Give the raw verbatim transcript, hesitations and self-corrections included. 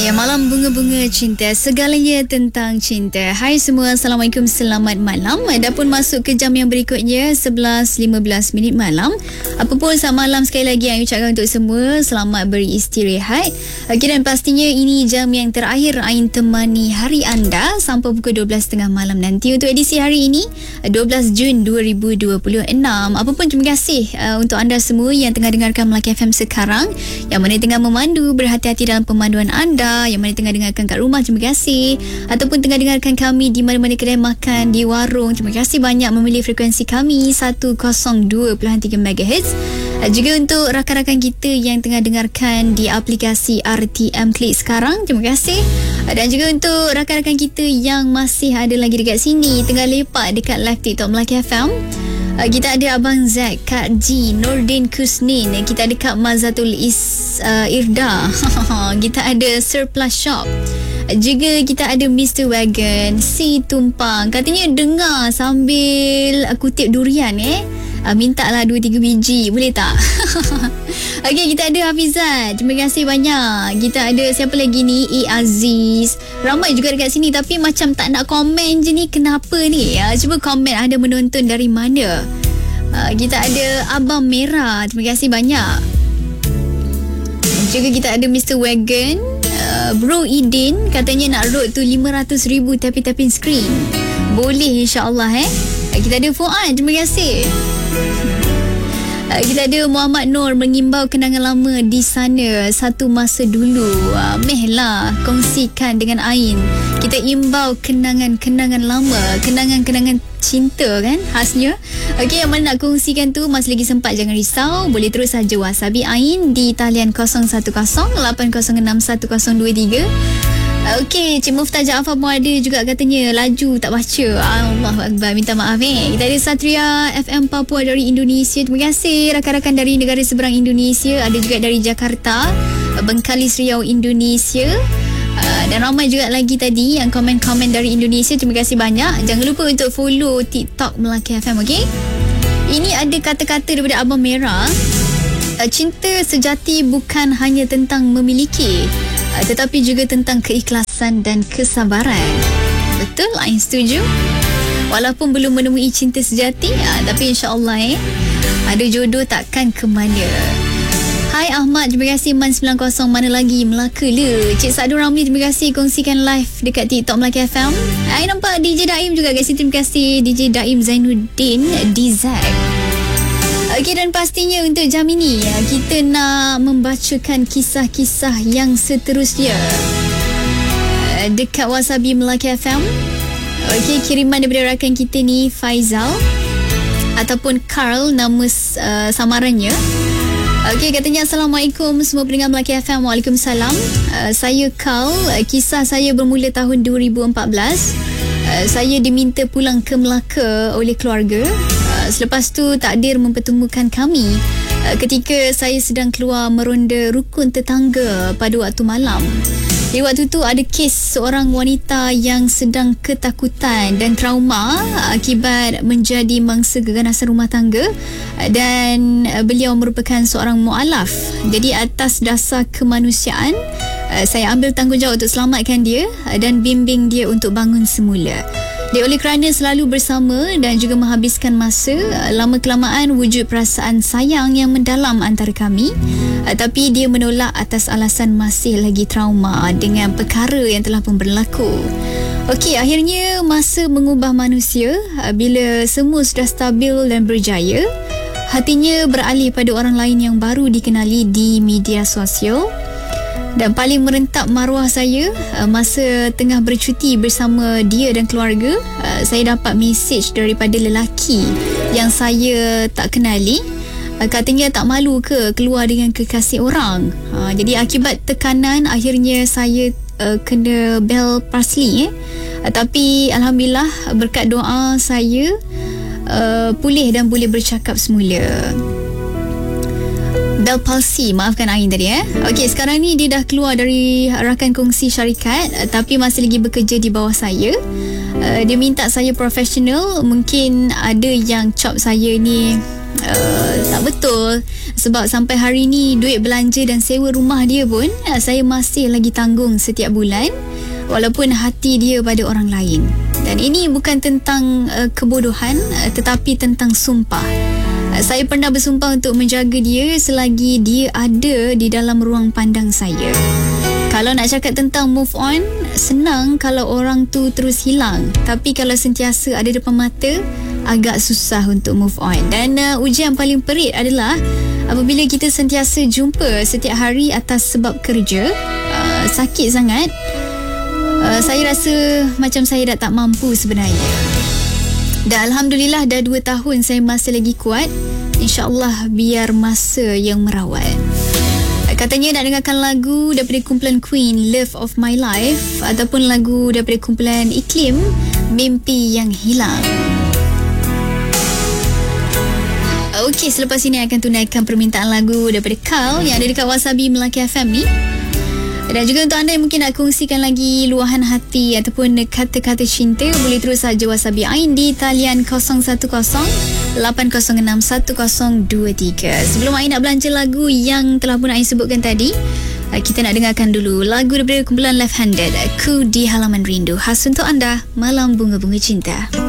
Ya, malam bunga-bunga cinta, segalanya tentang cinta. Hai semua, Assalamualaikum, selamat malam. Dah pun masuk ke jam yang berikutnya, sebelas lima belas minit malam. Apa pun, selamat malam sekali lagi yang ucapkan untuk semua. Selamat beristirahat. Okay, dan pastinya ini jam yang terakhir Ain temani hari anda sampai pukul dua belas tiga puluh malam nanti untuk edisi hari ini, dua belas Jun dua ribu dua puluh enam. Apa pun, terima kasih uh, untuk anda semua yang tengah dengarkan Melaka F M sekarang, yang mana tengah memandu, berhati-hati dalam pemanduan anda, yang mana tengah dengarkan kat rumah, terima kasih, ataupun tengah dengarkan kami di mana-mana kedai makan, di warung, terima kasih banyak memilih frekuensi kami seratus dua puluh tiga megahertz. Juga untuk rakan-rakan kita yang tengah dengarkan di aplikasi R T M Klik sekarang, terima kasih. Dan juga untuk rakan-rakan kita yang masih ada lagi dekat sini, tengah lepak dekat live TikTok Melaka F M. Kita ada Abang Zack, Kak G, Nordin Kusnin, kita ada Kak Mazatul Is, uh, Irda, kita ada Surplus Shop, juga kita ada mister Wagon, Si Tumpang, katanya dengar sambil kutip durian eh. Uh, minta lah dua tiga biji, boleh tak? Okey, kita ada Hafizat, terima kasih banyak. Kita ada siapa lagi ni? E Aziz, ramai juga dekat sini tapi macam tak nak komen je ni, kenapa ni? Uh, cuba komen ada menonton dari mana. uh, Kita ada Abang Merah, terima kasih banyak. Juga kita ada mister Wagon, uh, Bro Idin, katanya nak road tu lima ratus ribu tapi-tapi screen. Boleh insyaAllah eh. uh, Kita ada Fuad, terima kasih. Kita ada Muhammad Nur, mengimbau kenangan lama di sana satu masa dulu. uh, Meh lah kongsikan dengan Ain. Kita imbau kenangan-kenangan lama, kenangan-kenangan cinta kan khasnya. Okey, yang mana nak kongsikan tu masih lagi sempat, jangan risau, boleh terus saja whatsappi Ain di talian kosong satu kosong lapan kosong enam satu kosong dua tiga. Okey, Cik Muftah Jaafar pun ada juga, katanya laju tak baca. Allahu Akbar, minta maaf eh. Kita ada Satria F M Papua dari Indonesia, terima kasih rakan-rakan dari negara seberang Indonesia. Ada juga dari Jakarta, Bengkalis Riau, Indonesia. Uh, dan ramai juga lagi tadi yang komen-komen dari Indonesia, terima kasih banyak. Jangan lupa untuk follow TikTok Melaka F M, okey? Ini ada kata-kata daripada Abang Merah. uh, Cinta sejati bukan hanya tentang memiliki, uh, tetapi juga tentang keikhlasan dan kesabaran. Betul, Ain setuju. Walaupun belum menemui cinta sejati, uh, tapi insyaAllah eh, ada jodoh takkan ke mana. Hai Ahmad, terima kasih. Man sembilan kosong, mana lagi? Melaka le. Cik Sadu Ramli, terima kasih kongsikan live dekat TikTok Melaka F M. Saya nampak D J Daim juga kat sini, terima kasih D J Daim Zainuddin D Z. Okey, dan pastinya untuk jam ini kita nak membacakan kisah-kisah yang seterusnya dekat Wasabi Melaka F M. Okey, kiriman daripada rakan kita ni Faizal ataupun Carl, nama uh, samarannya. Okey, katanya Assalamualaikum semua pendengar Melaka F M. Waalaikumsalam. uh, Saya Carl. uh, Kisah saya bermula tahun dua ribu empat belas. uh, Saya diminta pulang ke Melaka oleh keluarga. uh, Selepas tu takdir mempertemukan kami uh, ketika saya sedang keluar meronda rukun tetangga pada waktu malam. Di waktu tu ada kes seorang wanita yang sedang ketakutan dan trauma akibat menjadi mangsa keganasan rumah tangga, dan beliau merupakan seorang mu'alaf. Jadi atas dasar kemanusiaan, saya ambil tanggungjawab untuk selamatkan dia dan bimbing dia untuk bangun semula. Dia oleh kerana selalu bersama dan juga menghabiskan masa, lama-kelamaan wujud perasaan sayang yang mendalam antara kami. Tapi dia menolak atas alasan masih lagi trauma dengan perkara yang telah pun berlaku. Okey, akhirnya masa mengubah manusia. Bila semua sudah stabil dan berjaya, hatinya beralih pada orang lain yang baru dikenali di media sosial. Dan paling merentap maruah saya, masa tengah bercuti bersama dia dan keluarga, saya dapat mesej daripada lelaki yang saya tak kenali. Katanya tak malu ke keluar dengan kekasih orang. Ha, jadi akibat tekanan, akhirnya saya uh, kena bel parsley eh. Uh, tapi Alhamdulillah berkat doa saya uh, pulih dan boleh bercakap semula. Bel palsy, maafkan Ain tadi eh. Okey, sekarang ni dia dah keluar dari rakan kongsi syarikat, uh, tapi masih lagi bekerja di bawah saya. Uh, dia minta saya profesional. Mungkin ada yang chop saya ni Uh, tak betul. Sebab sampai hari ni duit belanja dan sewa rumah dia pun saya masih lagi tanggung setiap bulan, walaupun hati dia pada orang lain. Dan ini bukan tentang uh, kebodohan, uh, tetapi tentang sumpah. Uh, saya pernah bersumpah untuk menjaga dia selagi dia ada di dalam ruang pandang saya. Kalau nak cakap tentang move on, senang kalau orang tu terus hilang. Tapi kalau sentiasa ada depan mata, agak susah untuk move on. Dan uh, ujian paling perit adalah apabila kita sentiasa jumpa setiap hari atas sebab kerja, uh, sakit sangat. Uh, saya rasa macam saya dah tak mampu sebenarnya. Dan Alhamdulillah dah dua tahun saya masih lagi kuat. InsyaAllah biar masa yang merawat. Katanya nak dengarkan lagu daripada kumpulan Queen, Love of My Life, ataupun lagu daripada kumpulan Iklim, Mimpi Yang Hilang. Okey, selepas ini akan tunaikan permintaan lagu daripada Carl yang ada dekat Wasabi Melaka F M ni. Dan juga untuk anda yang mungkin nak kongsikan lagi luahan hati ataupun kata-kata cinta, boleh terus saja Wasabi Ain di talian kosong satu kosong lapan kosong enam satu kosong dua tiga. Sebelum Ain nak belanja lagu yang telah pun Ain sebutkan tadi, kita nak dengarkan dulu lagu daripada kumpulan Left Handed, Ku di Halaman Rindu. Khas untuk anda, Malam Bunga-Bunga Cinta.